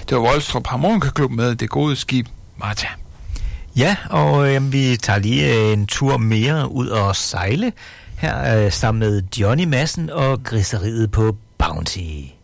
Det var Volstrup Harmonikaklub med Det Gode Skib, Martha. Ja, og vi tager lige en tur mere ud og sejle her sammen med Johnny Madsen og griseriet på Bounty.